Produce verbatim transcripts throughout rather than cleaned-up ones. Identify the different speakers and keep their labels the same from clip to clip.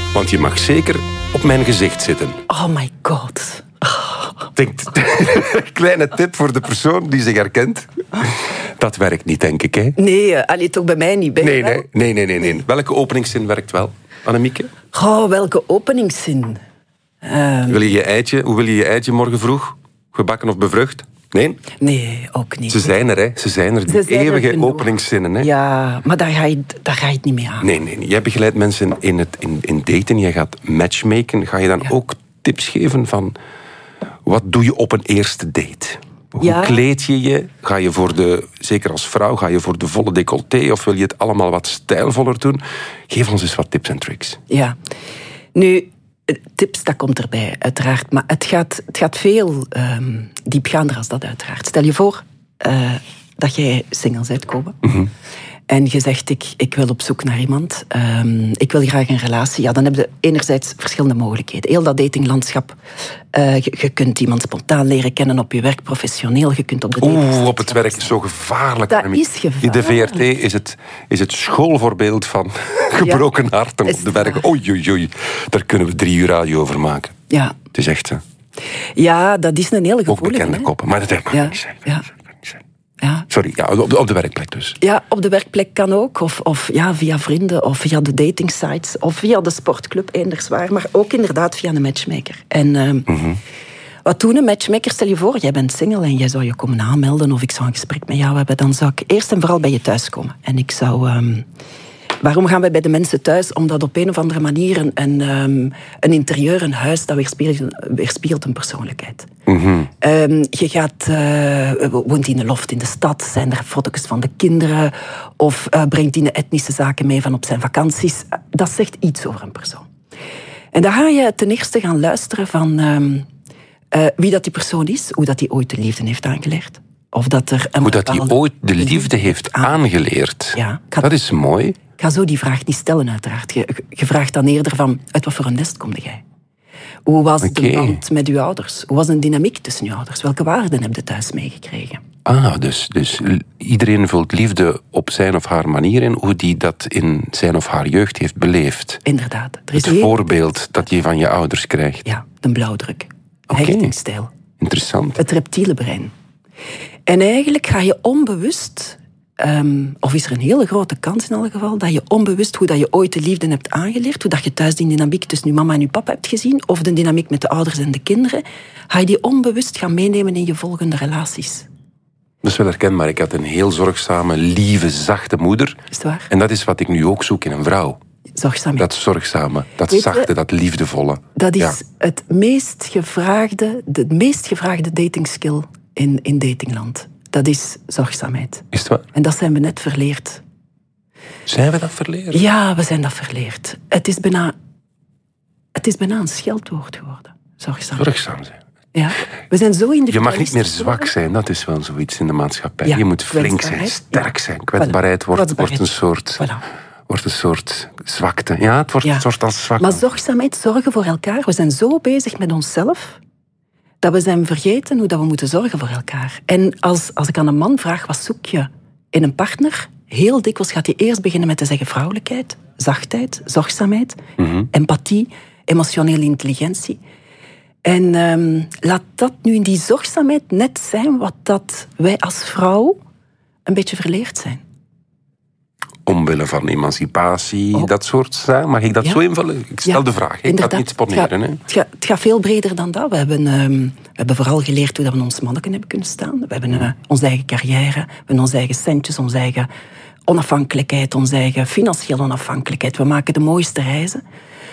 Speaker 1: Want je mag zeker op mijn gezicht zitten.
Speaker 2: Oh my god.
Speaker 1: Denk, kleine tip voor de persoon die zich herkent. Dat werkt niet, denk ik, hè?
Speaker 2: Nee, uh, allee, toch bij mij niet. Bij
Speaker 1: nee, nee, nee, nee, nee, nee. Welke openingszin werkt wel, Annemieke?
Speaker 2: Oh, welke openingszin? Um...
Speaker 1: Wil je je eitje, hoe wil je je eitje morgen vroeg? Gebakken of bevrucht? Nee?
Speaker 2: Nee, ook niet.
Speaker 1: Ze zijn er, hè. Ze zijn er, die zijn eeuwige er openingszinnen. Hè.
Speaker 2: Ja, maar daar ga, je, daar ga je het niet mee aan.
Speaker 1: Nee, nee, nee. Jij begeleidt mensen in, het, in, in daten. Jij gaat matchmaken. Ga je dan ja. ook tips geven van... Wat doe je op een eerste date? Hoe ja. kleed je je? Ga je voor de... Zeker als vrouw, ga je voor de volle decolleté? Of wil je het allemaal wat stijlvoller doen? Geef ons eens wat tips en tricks.
Speaker 2: Ja. Nu... Tips, dat komt erbij, uiteraard. Maar het gaat, het gaat veel um, diepgaander als dat, uiteraard. Stel je voor uh, dat jij single bent, Kobe. Mm-hmm. En je zegt, ik, ik wil op zoek naar iemand. Um, ik wil graag een relatie. Ja, dan heb je enerzijds verschillende mogelijkheden. Heel dat datinglandschap. Uh, je, je kunt iemand spontaan leren kennen op je werk, professioneel. Je kunt op de
Speaker 1: Oeh, op het werk is zo gevaarlijk.
Speaker 2: Dat is gevaarlijk.
Speaker 1: In de V R T is het, is het schoolvoorbeeld van gebroken ja, harten op de werk. Oei, oei, oei. Daar kunnen we drie uur radio over maken.
Speaker 2: Ja.
Speaker 1: Het is echt, hè.
Speaker 2: Ja, dat is een hele gevoelige.
Speaker 1: Ook bekende
Speaker 2: hè?
Speaker 1: koppen, maar dat mag
Speaker 2: ja.
Speaker 1: niet zijn.
Speaker 2: Ja.
Speaker 1: Ja. Sorry, ja, op, de, op de werkplek dus.
Speaker 2: Ja, op de werkplek kan ook. Of, of ja, via vrienden, of via de datingsites, of via de sportclub, eenders waar. Maar ook inderdaad via een matchmaker. En uh, mm-hmm. wat doen een matchmaker? Stel je voor, jij bent single en jij zou je komen aanmelden, of ik zou een gesprek met jou hebben, dan zou ik eerst en vooral bij je thuis komen. En ik zou... Um, Waarom gaan wij bij de mensen thuis? Omdat op een of andere manier een, een, um, een interieur, een huis, dat weerspiegelt, weerspiegelt een persoonlijkheid.
Speaker 1: Mm-hmm.
Speaker 2: Um, je gaat, uh, woont in een loft in de stad, zijn er foto's van de kinderen, of uh, brengt die etnische zaken mee van op zijn vakanties. Dat zegt iets over een persoon. En dan ga je ten eerste gaan luisteren van um, uh, wie dat die persoon is, hoe dat die ooit de liefde heeft aangeleerd. Of dat er een
Speaker 1: hoe dat hij ooit de liefde heeft aangeleerd.
Speaker 2: Ja,
Speaker 1: dat is mooi.
Speaker 2: Ik ga zo die vraag niet stellen, uiteraard. Je, je vraagt dan eerder van, uit wat voor een nest komde jij? Hoe was okay. de band met uw ouders? Hoe was een dynamiek tussen uw ouders? Welke waarden heb je thuis meegekregen?
Speaker 1: Ah, dus, dus iedereen vult liefde op zijn of haar manier in, hoe die dat in zijn of haar jeugd heeft beleefd.
Speaker 2: Inderdaad. Er is
Speaker 1: het voorbeeld dat je van je ouders krijgt.
Speaker 2: Ja, de blauwdruk.
Speaker 1: Okay.
Speaker 2: Hechtingsstijl.
Speaker 1: Interessant.
Speaker 2: Het reptiele brein. En eigenlijk ga je onbewust... Um, of is er een hele grote kans in elk geval dat je onbewust hoe dat je ooit de liefde hebt aangeleerd, hoe dat je thuis die dynamiek tussen je mama en je papa hebt gezien, of de dynamiek met de ouders en de kinderen, ga je die onbewust gaan meenemen in je volgende relaties.
Speaker 1: Dat is wel herkenbaar. Ik had een heel zorgzame, lieve, zachte moeder.
Speaker 2: Is het waar?
Speaker 1: En dat is wat ik nu ook zoek in een vrouw.
Speaker 2: Zorgzaamheid.
Speaker 1: Dat zorgzame, dat
Speaker 2: Weet
Speaker 1: zachte,
Speaker 2: je,
Speaker 1: dat liefdevolle.
Speaker 2: Dat is
Speaker 1: ja.
Speaker 2: het meest gevraagde, de meest gevraagde datingskill in, in datingland. Dat is zorgzaamheid.
Speaker 1: Is het waar?
Speaker 2: En dat zijn we net verleerd.
Speaker 1: Zijn we dat verleerd?
Speaker 2: Ja, we zijn dat verleerd. Het is bijna, het is bijna een scheldwoord geworden. Zorgzaam.
Speaker 1: Zorgzaam zijn.
Speaker 2: Ja, we zijn zo in de.
Speaker 1: Je mag niet meer zwak zijn, dat is wel zoiets in de maatschappij.
Speaker 2: Ja,
Speaker 1: je moet flink zijn, sterk ja. zijn. Kwetsbaarheid, voilà. wordt, Kwetsbaarheid. wordt een soort... Voilà. Wordt een soort zwakte. Ja, het wordt ja. een soort als zwakte.
Speaker 2: Maar zorgzaamheid, zorgen voor elkaar. We zijn zo bezig met onszelf dat we zijn vergeten hoe dat we moeten zorgen voor elkaar. En als, als ik aan een man vraag, wat zoek je in een partner? Heel dikwijls gaat hij eerst beginnen met te zeggen vrouwelijkheid, zachtheid, zorgzaamheid, mm-hmm. empathie, emotionele intelligentie. En um, laat dat nu in die zorgzaamheid net zijn wat dat wij als vrouw een beetje verleerd zijn.
Speaker 1: Omwille van emancipatie, oh. dat soort zaken. Mag ik dat ja. zo invullen? Ik stel ja, de vraag. Ik ga het niet sponeren.
Speaker 2: Het, het, gaat, het gaat veel breder dan dat. We hebben, um, we hebben vooral geleerd hoe dat we ons manneken hebben kunnen staan. We hebben uh, onze eigen carrière, we hebben onze eigen centjes, onze eigen onafhankelijkheid, onze eigen financiële onafhankelijkheid. We maken de mooiste reizen.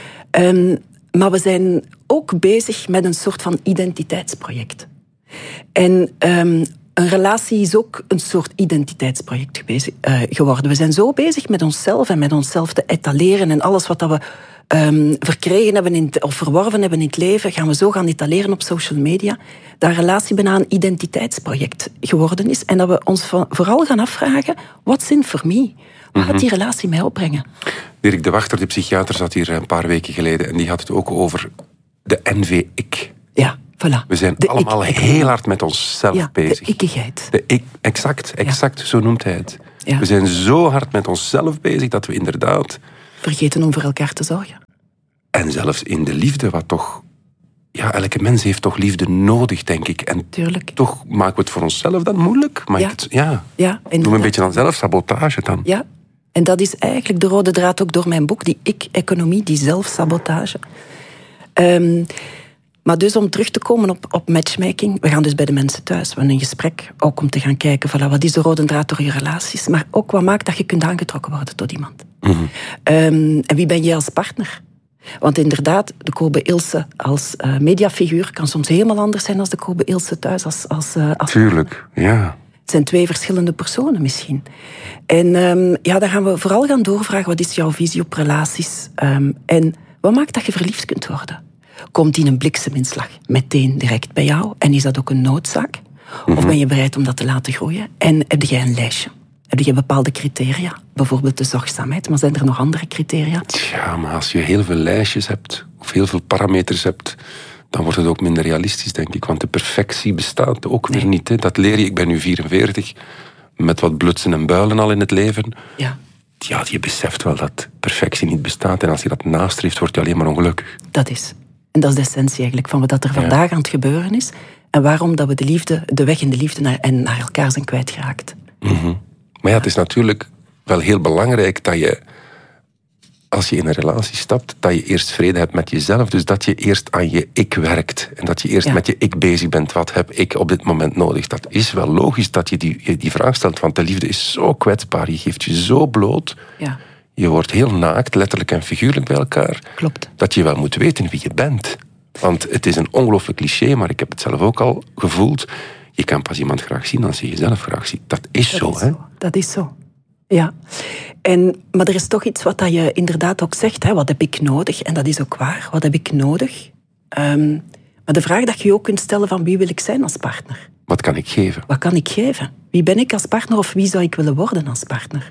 Speaker 2: Um, maar we zijn ook bezig met een soort van identiteitsproject. En... Um, Een relatie is ook een soort identiteitsproject bezig, uh, geworden. We zijn zo bezig met onszelf en met onszelf te etaleren en alles wat dat we um, verkregen hebben in, of verworven hebben in het leven, gaan we zo gaan etaleren op social media, dat een relatie bijna een identiteitsproject geworden is en dat we ons vooral gaan afvragen, what's in for me? Wat gaat die relatie mij opbrengen?
Speaker 1: Dirk de Wachter, de psychiater, zat hier een paar weken geleden en die had het ook over de N V-ik.
Speaker 2: Ja. Voilà.
Speaker 1: We zijn
Speaker 2: de
Speaker 1: allemaal
Speaker 2: ik,
Speaker 1: heel hard met onszelf
Speaker 2: ja,
Speaker 1: bezig.
Speaker 2: De ikkigheid.
Speaker 1: De ik, exact, exact, ja. Zo noemt hij het.
Speaker 2: Ja.
Speaker 1: We zijn zo hard met onszelf bezig dat we inderdaad...
Speaker 2: vergeten om voor elkaar te zorgen.
Speaker 1: En zelfs in de liefde, wat toch... Ja, elke mens heeft toch liefde nodig, denk ik. En
Speaker 2: Tuurlijk.
Speaker 1: toch maken we het voor onszelf dan moeilijk. Maar
Speaker 2: ja.
Speaker 1: Het, ja.
Speaker 2: Ja,
Speaker 1: Doe een beetje aan zelfsabotage dan.
Speaker 2: Ja, en dat is eigenlijk de rode draad ook door mijn boek, die ik-economie, die zelfsabotage. Um, maar dus om terug te komen op, op matchmaking, we gaan dus bij de mensen thuis. We hebben een gesprek, ook om te gaan kijken, voilà, wat is de rode draad door je relaties, maar ook wat maakt dat je kunt aangetrokken worden tot iemand. Mm-hmm. Um, en wie ben jij als partner? Want inderdaad, de Kobe Ilse als uh, mediafiguur kan soms helemaal anders zijn dan de Kobe Ilse thuis. Als, als, uh, als
Speaker 1: Tuurlijk, ja.
Speaker 2: Het zijn twee verschillende personen misschien. En um, ja, dan gaan we vooral gaan doorvragen, wat is jouw visie op relaties? Um, en wat maakt dat je verliefd kunt worden? Komt die een blikseminslag meteen direct bij jou? En is dat ook een noodzaak? Mm-hmm. Of ben je bereid om dat te laten groeien? En heb jij een lijstje? Heb je bepaalde criteria? Bijvoorbeeld de zorgzaamheid, maar zijn er nog andere criteria?
Speaker 1: Ja, maar als je heel veel lijstjes hebt, of heel veel parameters hebt, dan wordt het ook minder realistisch, denk ik. Want de perfectie bestaat ook nee. weer niet. Hè. Dat leer je, ik ben nu vierenveertig, met wat blutsen en builen al in het leven.
Speaker 2: Ja.
Speaker 1: Ja, je beseft wel dat perfectie niet bestaat. En als je dat nastreeft, word je alleen maar ongelukkig.
Speaker 2: Dat is. En dat is de essentie eigenlijk van wat er vandaag ja. aan het gebeuren is. En waarom dat we de liefde, de weg in de liefde naar, en naar elkaar zijn kwijtgeraakt.
Speaker 1: Mm-hmm. Maar ja, het is natuurlijk wel heel belangrijk dat je, als je in een relatie stapt, dat je eerst vrede hebt met jezelf. Dus dat je eerst aan je ik werkt. En dat je eerst ja. met je ik bezig bent. Wat heb ik op dit moment nodig? Dat is wel logisch dat je die, je die vraag stelt. Want de liefde is zo kwetsbaar. Je geeft je zo bloot.
Speaker 2: Ja.
Speaker 1: Je wordt heel naakt, letterlijk en figuurlijk bij elkaar.
Speaker 2: Klopt.
Speaker 1: Dat je wel moet weten wie je bent. Want het is een ongelooflijk cliché, maar ik heb het zelf ook al gevoeld. Je kan pas iemand graag zien als je jezelf graag ziet. Dat is dat zo, is hè?
Speaker 2: Zo. Dat is zo. Ja. En, maar er is toch iets wat dat je inderdaad ook zegt. Hè? Wat heb ik nodig? En dat is ook waar. Wat heb ik nodig? Um, maar de vraag dat je ook kunt stellen van wie wil ik zijn als partner?
Speaker 1: Wat kan ik geven?
Speaker 2: Wat kan ik geven? Wie ben ik als partner of wie zou ik willen worden als partner?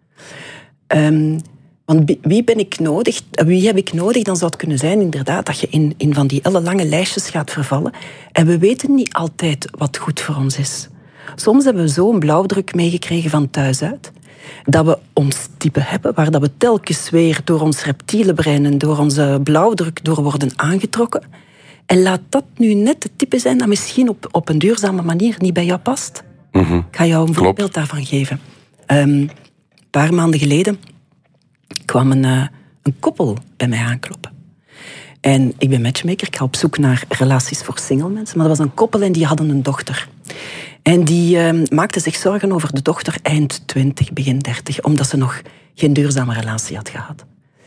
Speaker 2: Um, want wie ben ik nodig? Wie heb ik nodig? Dan zou het kunnen zijn inderdaad dat je in, in van die ellenlange lijstjes gaat vervallen. En we weten niet altijd wat goed voor ons is. Soms hebben we zo'n blauwdruk meegekregen van thuis uit, dat we ons type hebben, waar dat we telkens weer door ons reptiele brein en door onze blauwdruk door worden aangetrokken. En laat dat nu net het type zijn dat misschien op, op een duurzame manier niet bij jou past.
Speaker 1: Mm-hmm.
Speaker 2: Ik ga jou een voorbeeld Klopt. daarvan geven. Um, een paar maanden geleden kwam een, uh, een koppel bij mij aankloppen. En ik ben matchmaker, ik ga op zoek naar relaties voor single mensen. Maar dat was een koppel en die hadden een dochter. En die uh, maakte zich zorgen over de dochter eind twintig, begin dertig, omdat ze nog geen duurzame relatie had gehad.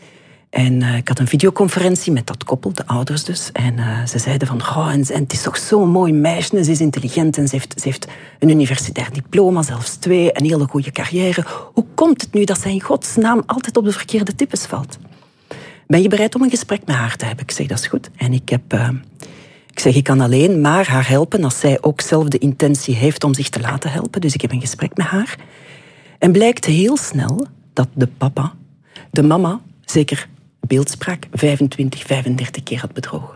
Speaker 2: En uh, ik had een videoconferentie met dat koppel, de ouders dus. En uh, ze zeiden van, oh, en, en het is toch zo'n mooi meisje, en ze is intelligent en ze heeft, ze heeft een universitair diploma, zelfs twee, een hele goede carrière. Hoe komt het nu dat zij in godsnaam altijd op de verkeerde types valt? Ben je bereid om een gesprek met haar te hebben? Ik zeg, dat is goed. En ik heb... Uh, ik zeg, ik kan alleen maar haar helpen als zij ook zelf de intentie heeft om zich te laten helpen. Dus ik heb een gesprek met haar. En blijkt heel snel dat de papa, de mama, zeker beeldspraak, vijfentwintig, vijfendertig keer had bedrogen.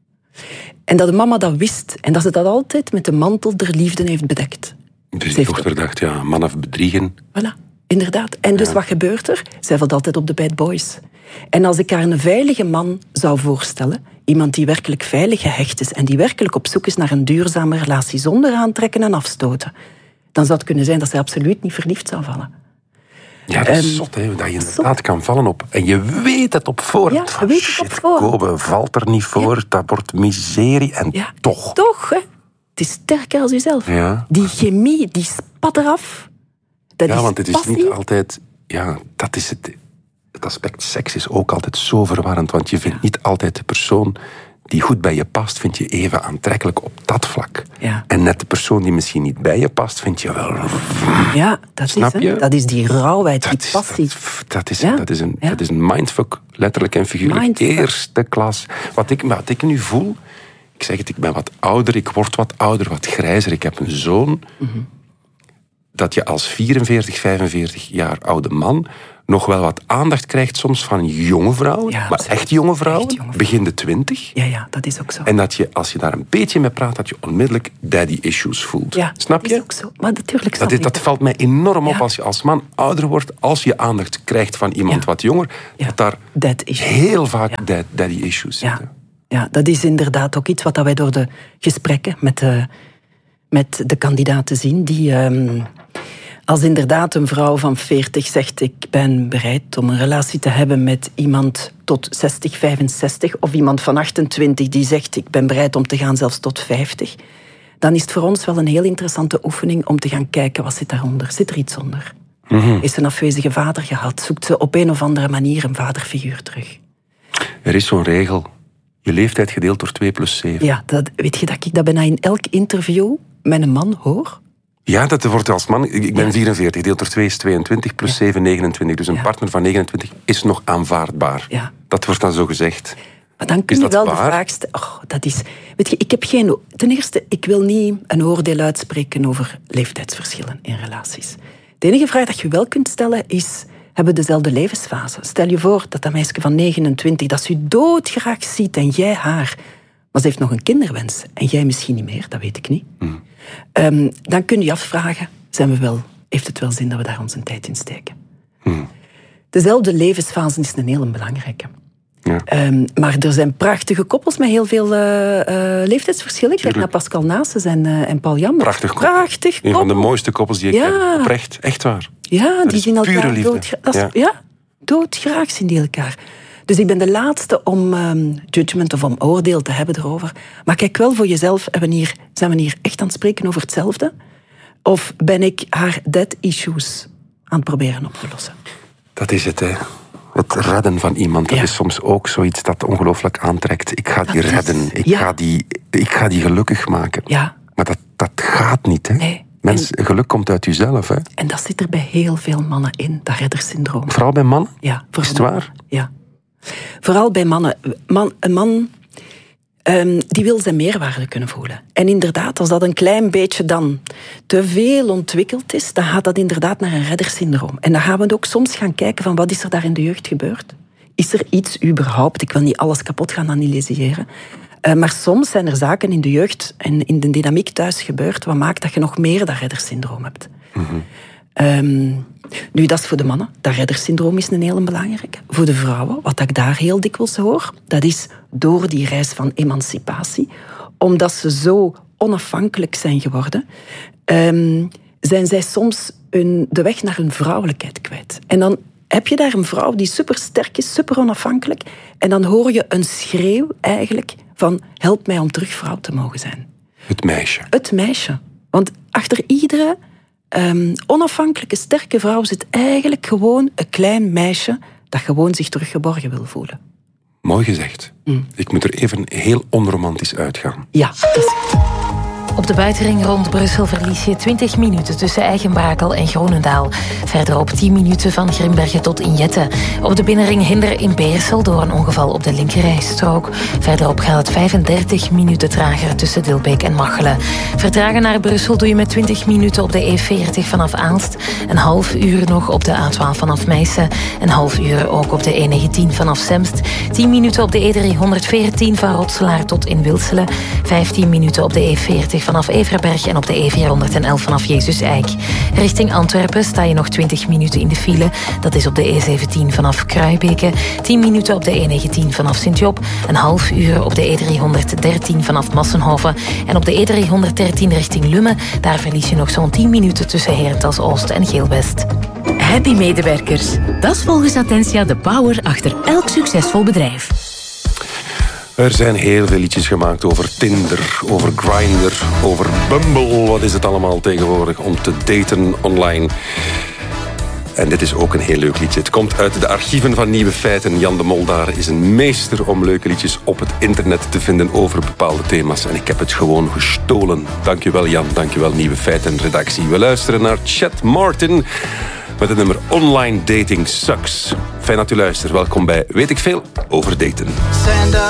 Speaker 2: En dat de mama dat wist. En dat ze dat altijd met de mantel der liefde heeft bedekt.
Speaker 1: Dus die dochter dacht, ja, mannen bedriegen.
Speaker 2: Voilà, inderdaad. En dus ja. wat gebeurt er? Zij valt altijd op de bad boys. En als ik haar een veilige man zou voorstellen, iemand die werkelijk veilig gehecht is en die werkelijk op zoek is naar een duurzame relatie zonder aantrekken en afstoten, dan zou het kunnen zijn dat zij absoluut niet verliefd zou vallen.
Speaker 1: Ja, dat is um, zot, hè, dat je inderdaad kan vallen op... En je weet het op voorhand.
Speaker 2: Ja, je weet het op voorhand.
Speaker 1: Kobe valt er niet voor, ja. dat wordt miserie. En
Speaker 2: ja,
Speaker 1: toch...
Speaker 2: Toch, hè. Het is sterker als jezelf.
Speaker 1: Ja.
Speaker 2: Die chemie, die spat eraf. Dat
Speaker 1: ja,
Speaker 2: is
Speaker 1: want het is
Speaker 2: passie.
Speaker 1: niet altijd... Ja, dat is het... Het aspect seks is ook altijd zo verwarrend, want je vindt ja. niet altijd de persoon die goed bij je past, vind je even aantrekkelijk op dat vlak.
Speaker 2: Ja.
Speaker 1: En net de persoon die misschien niet bij je past, vind je wel...
Speaker 2: Ja, dat
Speaker 1: Snap
Speaker 2: is,
Speaker 1: je?
Speaker 2: Dat is die rauwheid, die
Speaker 1: dat
Speaker 2: passie.
Speaker 1: Is, dat, dat, is,
Speaker 2: ja?
Speaker 1: dat, is een,
Speaker 2: ja.
Speaker 1: dat is een mindfuck, letterlijk en figuurlijk.
Speaker 2: Mindfuck.
Speaker 1: Eerste klas. Wat ik, wat ik nu voel, ik zeg het, ik ben wat ouder, ik word wat ouder, wat grijzer. Ik heb een zoon... Mm-hmm. Dat je als vierenveertig, vijfenveertig jaar oude man nog wel wat aandacht krijgt soms van jonge vrouwen,
Speaker 2: Ja,
Speaker 1: maar
Speaker 2: absoluut.
Speaker 1: echt jonge vrouwen,
Speaker 2: Echt jonge vrouwen.
Speaker 1: begin de twintig.
Speaker 2: Ja, ja, dat is ook zo.
Speaker 1: En dat je, als je daar een beetje mee praat, dat je onmiddellijk daddy issues voelt.
Speaker 2: Ja,
Speaker 1: Snap
Speaker 2: dat
Speaker 1: je?
Speaker 2: is ook zo. Maar natuurlijk
Speaker 1: Dat, is, dat valt mij enorm op
Speaker 2: Ja.
Speaker 1: als je als man ouder wordt, als je aandacht krijgt van iemand
Speaker 2: Ja.
Speaker 1: wat jonger,
Speaker 2: Ja.
Speaker 1: dat daar
Speaker 2: That issues.
Speaker 1: heel vaak
Speaker 2: Ja.
Speaker 1: dad- daddy issues
Speaker 2: Ja.
Speaker 1: zitten.
Speaker 2: Ja, dat is inderdaad ook iets wat wij door de gesprekken met de, met de kandidaten zien. Die, um, als inderdaad een vrouw van veertig zegt, ik ben bereid om een relatie te hebben met iemand tot zestig, vijfenzestig, of iemand van achtentwintig die zegt, ik ben bereid om te gaan zelfs tot vijftig, dan is het voor ons wel een heel interessante oefening om te gaan kijken, wat zit daaronder? Zit er iets onder? Mm-hmm. Is ze een afwezige vader gehad? Zoekt ze op een of andere manier een vaderfiguur terug?
Speaker 1: Er is zo'n regel. Je leeftijd gedeeld door twee plus zeven.
Speaker 2: Ja, dat, weet je dat ik dat bijna in elk interview met een man hoor?
Speaker 1: Ja, dat wordt als man... Ik ben
Speaker 2: Ja.
Speaker 1: vierenveertig, deelt door twee is tweeëntwintig, plus
Speaker 2: Ja.
Speaker 1: zeven, negenentwintig. Dus een
Speaker 2: Ja.
Speaker 1: partner van negenentwintig is nog aanvaardbaar.
Speaker 2: Ja.
Speaker 1: Dat wordt dan zo gezegd.
Speaker 2: Maar dan kun
Speaker 1: Is
Speaker 2: je
Speaker 1: dat
Speaker 2: wel
Speaker 1: waar?
Speaker 2: de vraag stellen... Oh, dat is... Weet je, ik heb geen... Ten eerste, ik wil niet een oordeel uitspreken over leeftijdsverschillen in relaties. De enige vraag dat je wel kunt stellen is... Hebben we dezelfde levensfase? Stel je voor dat dat meisje van negenentwintig... dat ze je doodgraag ziet en jij haar... Maar ze heeft nog een kinderwens. En jij misschien niet meer, dat weet ik niet. Mm. Um, dan kun je je afvragen... Zijn we wel, heeft het wel zin dat we daar onze tijd in steken? Mm. Dezelfde levensfase is een hele belangrijke. Ja. Um, maar er zijn prachtige koppels met heel veel uh, uh, leeftijdsverschillen. Kijk naar Pascal Naases en, uh, en Paul Jan.
Speaker 1: Prachtig koppel.
Speaker 2: Prachtig koppel.
Speaker 1: Een van de mooiste koppels die ik
Speaker 2: ja.
Speaker 1: ken. Oprecht, echt waar.
Speaker 2: Ja,
Speaker 1: dat
Speaker 2: die zien elkaar doodgraag. Ja. ja, doodgraag zien die elkaar. Dus ik ben de laatste om um, judgment of om oordeel te hebben erover. Maar kijk wel voor jezelf, hebben we hier, zijn we hier echt aan het spreken over hetzelfde? Of ben ik haar dead issues aan het proberen op te lossen?
Speaker 1: Dat is het, hè. Het redden van iemand, dat ja. is soms ook zoiets dat ongelooflijk aantrekt. Ik ga die dat redden, is, ik, ja. ga die, ik ga die gelukkig maken.
Speaker 2: Ja.
Speaker 1: Maar dat, dat gaat niet, hè.
Speaker 2: Nee.
Speaker 1: Mens, en, geluk komt uit jezelf, hè.
Speaker 2: En dat zit er bij heel veel mannen in, dat reddersyndroom.
Speaker 1: Vooral bij mannen?
Speaker 2: Ja.
Speaker 1: Is het waar?
Speaker 2: Ja. Vooral bij mannen. Man, een man um, die wil zijn meerwaarde kunnen voelen. En inderdaad, als dat een klein beetje dan te veel ontwikkeld is, dan gaat dat inderdaad naar een reddersyndroom. En dan gaan we ook soms gaan kijken van wat is er daar in de jeugd gebeurd? Is er iets überhaupt? Ik wil niet alles kapot gaan analyseren. Uh, maar soms zijn er zaken in de jeugd en in de dynamiek thuis gebeurd wat maakt dat je nog meer dat reddersyndroom hebt. Mm-hmm. Um, nu, dat is voor de mannen. Dat reddersyndroom is een heel belangrijke. Voor de vrouwen, wat ik daar heel dikwijls hoor, dat is door die reis van emancipatie, omdat ze zo onafhankelijk zijn geworden, um, zijn zij soms hun, de weg naar hun vrouwelijkheid kwijt. En dan heb je daar een vrouw die supersterk is, super onafhankelijk, en dan hoor je een schreeuw eigenlijk van help mij om terug vrouw te mogen zijn.
Speaker 1: Het meisje.
Speaker 2: Het meisje. Want achter iedere Um, onafhankelijke, sterke vrouw zit eigenlijk gewoon een klein meisje dat gewoon zich teruggeborgen wil voelen.
Speaker 1: Mooi gezegd. Mm. Ik moet er even heel onromantisch uitgaan.
Speaker 2: Ja, dat is...
Speaker 3: Op de buitenring rond Brussel verlies je twintig minuten tussen Eigenbrakel en Groenendaal. Verderop tien minuten van Grimbergen tot Injette. Op de binnenring Hinder in Beersel door een ongeval op de linkerrijstrook. Verderop gaat het vijfendertig minuten trager tussen Dilbeek en Machelen. Vertragen naar Brussel doe je met twintig minuten op de E veertig vanaf Aalst. Een half uur nog op de A twaalf vanaf Meissen. Een half uur ook op de E negentien vanaf Semst. tien minuten op de E driehonderdveertien van Rotselaar tot in Wilselen. vijftien minuten op de E veertig vanaf Everberg en op de E vierhonderdelf vanaf Jezus-Eik. Richting Antwerpen sta je nog twintig minuten in de file. Dat is op de E zeventien vanaf Kruibeke. tien minuten op de E negentien vanaf Sint-Job. Een half uur op de E driehonderddertien vanaf Massenhoven. En op de E driehonderddertien richting Lummen, daar verlies je nog zo'n tien minuten tussen Herentals-Oost en Geel-West.
Speaker 4: Happy medewerkers. Dat is volgens Attentia de power achter elk succesvol bedrijf.
Speaker 1: Er zijn heel veel liedjes gemaakt over Tinder, over Grindr, over Bumble. Wat is het allemaal tegenwoordig om te daten online? En dit is ook een heel leuk liedje. Het komt uit de archieven van Nieuwe Feiten. Jan de Mol daar is een meester om leuke liedjes op het internet te vinden over bepaalde thema's. En ik heb het gewoon gestolen. Dankjewel Jan, dankjewel Nieuwe Feiten redactie. We luisteren naar Chet Martin met het nummer Online Dating Sucks. Fijn dat u luistert. Welkom bij Weet ik Veel over daten.